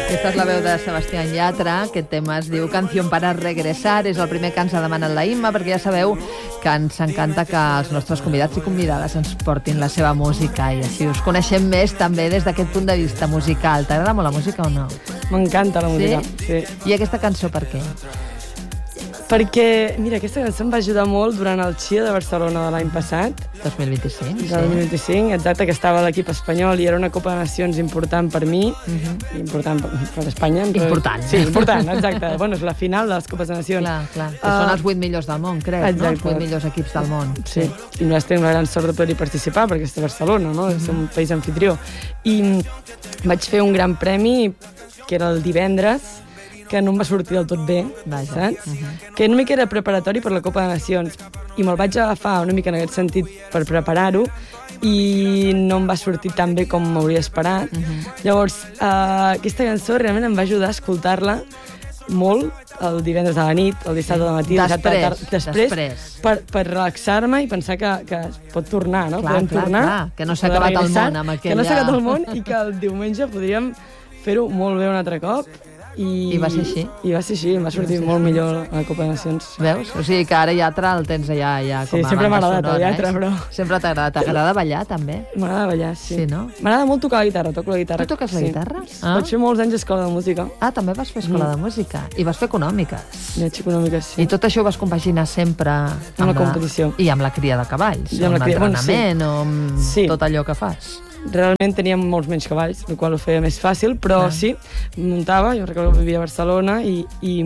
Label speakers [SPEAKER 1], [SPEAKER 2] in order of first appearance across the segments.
[SPEAKER 1] Aquesta és la veu de Sebastián Yatra. Aquest tema es diu Canción para regresar. És el primer que ens ha demanat la Imma, perquè ja sabeu que ens encanta que els nostres convidats i convidades ens portin la seva música i així us coneixem més també des d'aquest punt de vista musical. T'agrada molt la música o no?
[SPEAKER 2] M'encanta la música, sí.
[SPEAKER 1] I aquesta cançó per què?
[SPEAKER 2] Perquè, mira, aquesta cançó em va ajudar molt durant el Chia de Barcelona de l'any passat.
[SPEAKER 1] 2025, sí.
[SPEAKER 2] 2025, exacte, que estava a l'equip espanyol i era una Copa de Nacions important per mi, important per Espanya.
[SPEAKER 1] Important.
[SPEAKER 2] Sí, important, exacte. Bueno, és la final de les Copes de Nacions.
[SPEAKER 1] Clar. Que són els 8 millors del món, crec, no? Els 8 millors equips del món.
[SPEAKER 2] Sí. I nosaltres tenim la gran sort de poder-hi participar, perquè és de Barcelona, no? És un país anfitrió. I vaig fer un gran premi, que era el divendres, que no em va sortir del tot bé, saps? Que una mica era preparatori per la Copa de Nacions i me'l vaig agafar una mica en aquest sentit per preparar-ho i no em va sortir tan bé com m'hauria esperat. Llavors, aquesta cançó realment em va ajudar a escoltar-la molt el divendres a la nit, el dissabte al matí, després per relaxar-me i pensar que es pot tornar, no? Podem tornar.
[SPEAKER 1] Que no s'ha acabat el món amb aquella...
[SPEAKER 2] Que no s'ha acabat el món i que el diumenge podríem fer-ho molt bé un altre cop.
[SPEAKER 1] I va ser així.
[SPEAKER 2] I va ser així, em va sortir molt millor a la Copa de Nacions.
[SPEAKER 1] Veus? O sigui que ara Yatra el tens allà com a
[SPEAKER 2] sempre m'ha agradat el Yatra, però...
[SPEAKER 1] Sempre t'agrada. T'agrada ballar, també?
[SPEAKER 2] M'agrada ballar, sí.
[SPEAKER 1] Sí, no?
[SPEAKER 2] M'agrada molt tocar la guitarra, toco la guitarra.
[SPEAKER 1] Tu toques la guitarra?
[SPEAKER 2] Vaig fer molts anys d'escola de música.
[SPEAKER 1] Ah, també vas fer escola de música. I vas fer econòmiques.
[SPEAKER 2] Vaig fer econòmiques, sí.
[SPEAKER 1] I tot això ho vas compaginar sempre
[SPEAKER 2] amb la competició.
[SPEAKER 1] I amb la cria de cavalls, amb l'entrenament, o amb tot allò que fas.
[SPEAKER 2] Realment teníem molts menys cavalls, el qual ho feia més fàcil, però sí, muntava, jo recordo que vivia a Barcelona i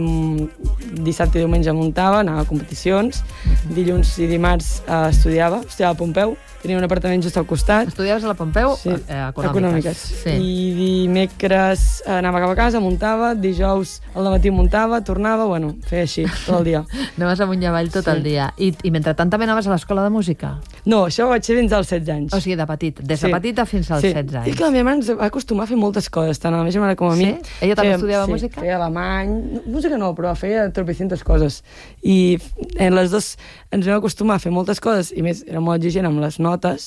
[SPEAKER 2] dissabte i diumenge muntava, anava a competicions, dilluns i dimarts estudiava a Pompeu, tenia un apartament just al costat.
[SPEAKER 1] Estudiaves a la Pompeu?
[SPEAKER 2] Sí,
[SPEAKER 1] econòmiques. Sí.
[SPEAKER 2] I dimecres anava cap a casa, muntava, dijous al matí muntava, tornava, bueno, feia així tot el dia.
[SPEAKER 1] Anaves amunt i avall tot el dia. I mentre tant també anaves a l'escola de música?
[SPEAKER 2] No, això ho vaig fer fins als 16 anys.
[SPEAKER 1] O sigui, de petit, des de petita fins als 16 anys.
[SPEAKER 2] I que la meva mare ens va acostumar a fer moltes coses, tant a la meva germana com a mi.
[SPEAKER 1] Sí? Ella també estudiava música?
[SPEAKER 2] Sí, feia alemany, música no, però feia tropicientes coses. I les dues ens vam acostumar a fer moltes coses, i més, era molt exigent amb les notes.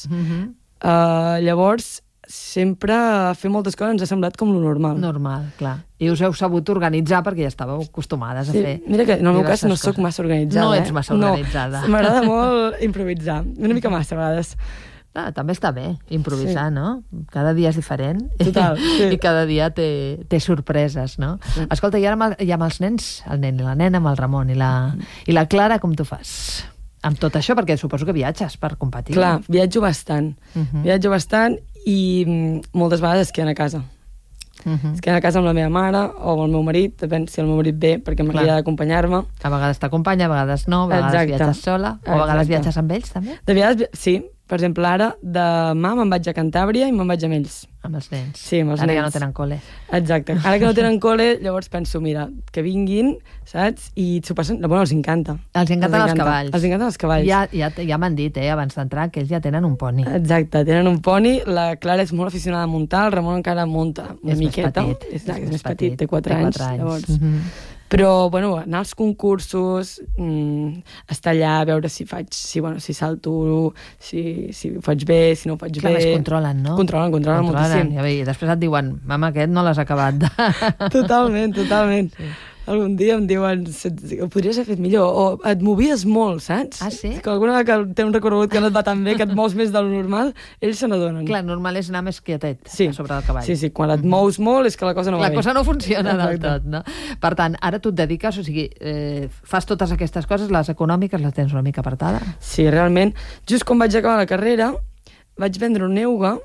[SPEAKER 2] Llavors, sempre fer moltes coses ens ha semblat com lo normal.
[SPEAKER 1] Normal, clar. I us heu sabut organitzar perquè ja estàveu acostumades a fer.
[SPEAKER 2] Mira que en el meu cas no sóc massa organitzada.
[SPEAKER 1] No ets massa organitzada.
[SPEAKER 2] M'agrada molt improvisar, una mica massa a vegades.
[SPEAKER 1] També està bé improvisar, no? Cada dia és diferent.
[SPEAKER 2] Total, sí.
[SPEAKER 1] I cada dia té sorpreses, no? Sí. Escolta, i ara amb els nens, el nen i la nena, amb el Ramon i la Clara, com t'ho fas? Amb tot això, perquè suposo que viatges per competir.
[SPEAKER 2] Clar, viatjo bastant. Viatjo bastant i moltes vegades es queden a casa. Es queden a casa amb la meva mare o amb el meu marit, depèn si el meu marit ve, perquè m'agrada d'acompanyar-me.
[SPEAKER 1] A vegades t'acompanya, a vegades no, a vegades viatges sola, o a vegades viatges amb ells, també?
[SPEAKER 2] De vegades, sí. Per exemple, ara, demà me'n vaig a Cantàbria i me'n vaig amb ells.
[SPEAKER 1] Amb els nens.
[SPEAKER 2] Sí, amb els nens.
[SPEAKER 1] Ara ja no tenen col·le.
[SPEAKER 2] Exacte. Ara que no tenen col·le, llavors penso, mira, que vinguin, saps? I s'ho passen... Bueno, els encanta.
[SPEAKER 1] Els encanten els cavalls.
[SPEAKER 2] Els encanten els cavalls.
[SPEAKER 1] Ja m'han dit, abans d'entrar, que ells ja tenen un poni.
[SPEAKER 2] Exacte, tenen un poni. La Clara és molt aficionada a muntar, el Ramon encara munta una miqueta.
[SPEAKER 1] És
[SPEAKER 2] més petit, té 4 anys. Llavors. Però, bueno, anar als concursos, estar allà, veure si salto, si ho faig bé, si no ho faig bé...
[SPEAKER 1] Clar, es controlen, no?
[SPEAKER 2] Controlen moltíssim.
[SPEAKER 1] I després et diuen, mama, aquest no l'has acabat.
[SPEAKER 2] Totalment. Sí. Algun dia em diuen, ho podries haver fet millor, o et movies molt, saps?
[SPEAKER 1] Ah, sí?
[SPEAKER 2] Que alguna vegada que té un recorregut que no et va tan bé, que et mous més del normal, ells se n'adonen.
[SPEAKER 1] Clar, normal és anar més quietet a sobre del cavall.
[SPEAKER 2] Sí, quan et mous molt és que la cosa no va bé.
[SPEAKER 1] La cosa no funciona del tot, no? Per tant, ara tu et dediques, o sigui, fas totes aquestes coses, les econòmiques les tens una mica apartada?
[SPEAKER 2] Sí, realment. Just quan vaig acabar la carrera, vaig vendre un Euga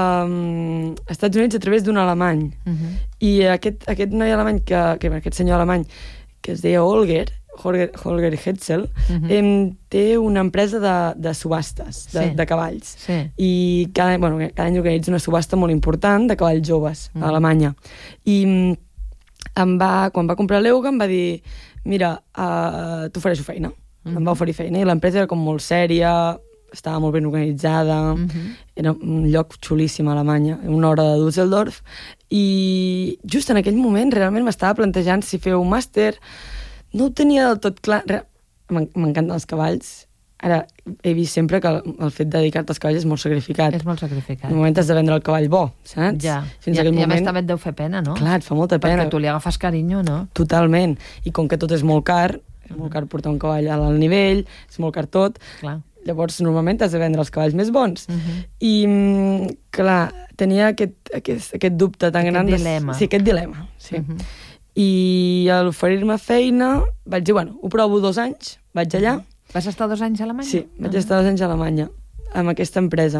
[SPEAKER 2] als Estats Units a través d'un alemany. I aquest noi alemany, aquest senyor alemany, que es deia Holger Hetzel, té una empresa de subhastes de cavalls. I cada any organitza una subhasta molt important de cavalls joves a Alemanya. I quan va comprar l'Euga em va dir, mira, t'ofereixo feina. Em va oferir feina i l'empresa era com molt sèria, estava molt ben organitzada, era un lloc xulíssim a Alemanya, una hora de Düsseldorf, i just en aquell moment realment m'estava plantejant si fer un màster. No ho tenia del tot clar. M'encanten els cavalls, Ara, he vist sempre que el fet de dedicar-te als cavalls és molt sacrificat.
[SPEAKER 1] És molt sacrificat.
[SPEAKER 2] En un moment has de vendre el cavall bo, saps?
[SPEAKER 1] Ja.
[SPEAKER 2] Fins
[SPEAKER 1] I a
[SPEAKER 2] moment...
[SPEAKER 1] més també et deu fer pena, no?
[SPEAKER 2] Clar, et fa molta pena.
[SPEAKER 1] Perquè tu li agafes carinyo, no?
[SPEAKER 2] Totalment. I com que tot és molt car, és molt car portar un cavall a l'alt nivell, és molt car tot,
[SPEAKER 1] Clar.
[SPEAKER 2] llavors normalment has de vendre els cavalls més bons. I, clar, tenia aquest dubte tan gran...
[SPEAKER 1] dilema.
[SPEAKER 2] Sí, aquest dilema, sí. I a l'oferir-me feina vaig dir, bueno, ho provo 2 anys, vaig allà.
[SPEAKER 1] Vas estar 2 anys a Alemanya?
[SPEAKER 2] Sí, vaig estar 2 anys a Alemanya, amb aquesta empresa.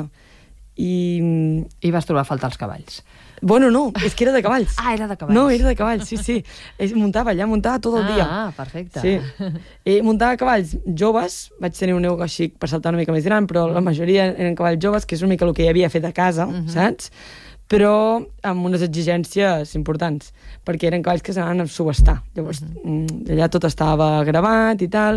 [SPEAKER 1] I vas trobar a faltar els cavalls.
[SPEAKER 2] Bueno, no, és que era de cavalls.
[SPEAKER 1] Ah, era de cavalls.
[SPEAKER 2] No, era de cavalls, sí. Muntava tot el dia.
[SPEAKER 1] Ah, perfecte.
[SPEAKER 2] Sí. I muntava cavalls joves, vaig tenir un euga així per saltar una mica més gran, però la majoria eren cavalls joves, que és una mica el que hi havia fet a casa, saps? Però amb unes exigències importants, perquè eren cavalls que s'anaven a subestar. Llavors, allà tot estava gravat i tal,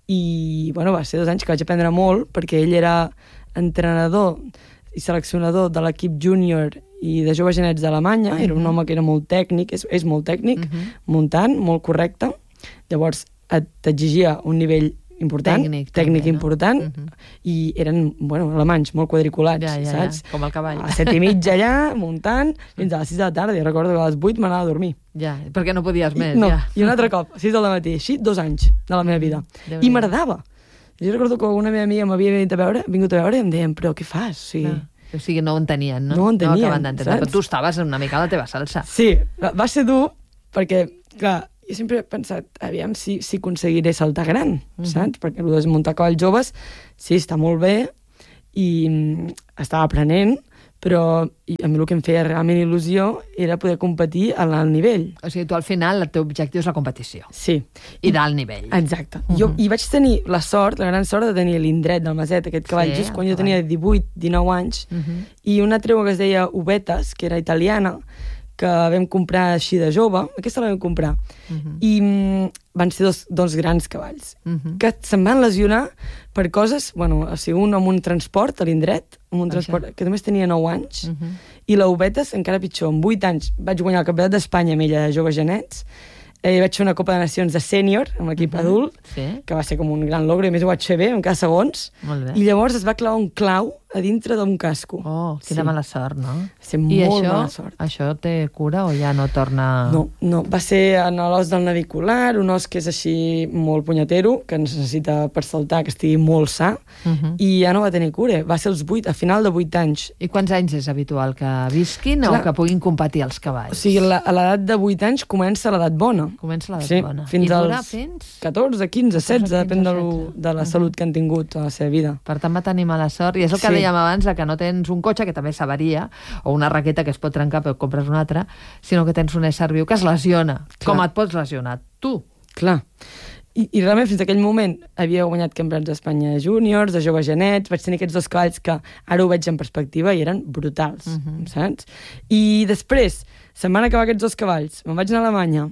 [SPEAKER 2] i bueno, va ser 2 anys que vaig aprendre molt, perquè ell era entrenador i seleccionador de l'equip júnior i de joves genets d'Alemanya. Era un home que era molt tècnic, és molt tècnic, muntant, molt correcte. Llavors t'exigia un nivell important, tècnic important, i eren, bueno, alemanys, molt quadriculats, saps?
[SPEAKER 1] Com el cavall.
[SPEAKER 2] A 7:30 allà, muntant, fins a les 6 de la tarda, i recordo que a les 8 m'anava a dormir.
[SPEAKER 1] Ja, perquè no podies més,
[SPEAKER 2] no.
[SPEAKER 1] ja.
[SPEAKER 2] I un altre cop, a 6 del matí, així 2 anys de la meva vida. I m'agradava. Jo recordo que una meva amiga m'havia vingut a veure i em deien, però què fas?
[SPEAKER 1] O sigui, no ho entenien, no?
[SPEAKER 2] No ho entenien,
[SPEAKER 1] acaben d'entendre, però tu estaves una mica a la teva salsa.
[SPEAKER 2] Sí, va ser dur, perquè, clar, jo sempre he pensat, aviam si aconseguiré saltar gran, saps? Perquè el de muntar cavalls joves, sí, està molt bé, i estava aprenent, però a mi el que em feia realment il·lusió era poder competir a l'alt nivell.
[SPEAKER 1] O sigui, tu al final el teu objectiu és la competició.
[SPEAKER 2] Sí.
[SPEAKER 1] I d'alt nivell.
[SPEAKER 2] Exacte. I vaig tenir la gran sort de tenir l'indret del Maset, aquest cavall, just quan jo tenia 18-19 anys, i una treu que es deia Ubetes, que era italiana, que vam comprar així de jove, aquesta la vam comprar, i van ser dos grans cavalls, que se'n van lesionar per coses, bueno, o sigui, un amb un transport a l'indret, amb un transport que només tenia 9 anys, i la Ubetes encara pitjor, amb 8 anys vaig guanyar el campionat d'Espanya amb ella de joves genets, vaig fer una Copa de Nacions de sènior amb l'equip adult, que va ser com un gran logre, i a més ho vaig fer bé, en cada segons, i llavors es va clavar un clau a dintre d'un casco.
[SPEAKER 1] Oh, quina mala sort, no?
[SPEAKER 2] Va ser molt mala sort.
[SPEAKER 1] I això té cura o ja no torna...
[SPEAKER 2] No, va ser en l'os del navicular, un os que és així molt punyetero, que necessita per saltar que estigui molt sa, i ja no va tenir cura. Va ser a final de 8 anys.
[SPEAKER 1] I quants anys és habitual que visquin o que puguin competir els cavalls?
[SPEAKER 2] O sigui, a l'edat de 8 anys comença l'edat bona.
[SPEAKER 1] Comença l'edat bona.
[SPEAKER 2] Fins als 14, 15, 16, depèn de la salut que han tingut a la seva vida.
[SPEAKER 1] Per tant, va tenir mala sort. I és el que dèiem abans, que no tens un cotxe que també s'avaria, o una raqueta que es pot trencar però compres una altra, sinó que tens un ésser viu que es lesiona. Com et pots lesionar? Tu.
[SPEAKER 2] Clar. I realment fins aquell moment havia guanyat campionats d'Espanya júniors, de joves genets, vaig tenir aquests 2 cavalls que ara ho veig en perspectiva i eren brutals, saps? I després se'm van acabar aquests 2 cavalls, me'n vaig anar a Alemanya,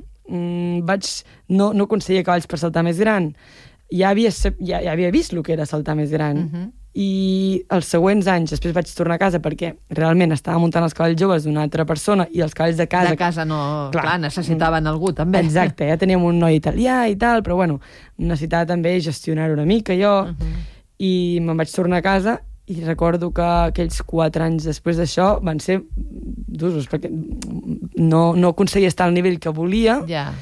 [SPEAKER 2] no aconseguia cavalls per saltar més gran, ja havia vist el que era saltar més gran, i els següents anys després vaig tornar a casa perquè realment estava muntant els cavalls joves d'una altra persona i els cavalls de casa...
[SPEAKER 1] De casa no... Clar, necessitaven algú també.
[SPEAKER 2] Exacte, ja teníem un noi italià i tal, però bueno, necessitava també gestionar-ho una mica jo, i me'n vaig tornar a casa i recordo que aquells 4 anys després d'això van ser d'usos, perquè no aconseguia estar al nivell que volia,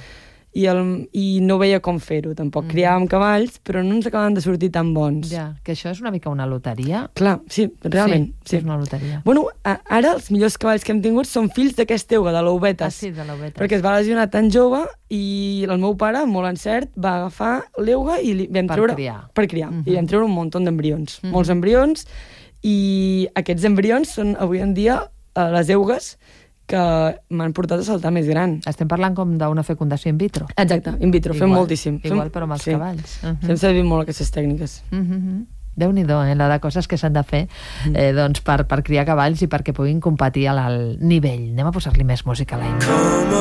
[SPEAKER 2] i no veia com fer-ho, tampoc. Criàvem cavalls, però no ens acabaven de sortir tan bons.
[SPEAKER 1] Ja, que això és una mica una loteria.
[SPEAKER 2] Clar, sí, realment.
[SPEAKER 1] Sí, és una loteria.
[SPEAKER 2] Bueno, ara els millors cavalls que hem tingut són fills d'aquesta euga, de l'Ubetes.
[SPEAKER 1] Ah, sí, de l'Ubetes.
[SPEAKER 2] Perquè es va lesionar tan jove i el meu pare, molt encert, va agafar l'euga i vam treure... Per criar. I vam treure un munt d'embrions. Molts embrions, i aquests embrions són avui en dia les eugues que m'han portat a saltar més gran.
[SPEAKER 1] Estem parlant com d'una fecundació in vitro.
[SPEAKER 2] Exacte, in vitro, fem moltíssim.
[SPEAKER 1] Igual, però amb els cavalls.
[SPEAKER 2] Fem servir molt aquestes tècniques.
[SPEAKER 1] Déu-n'hi-do, la de coses que s'han de fer doncs per criar cavalls i perquè puguin competir a l'alt nivell. Anem a posar-li més música a la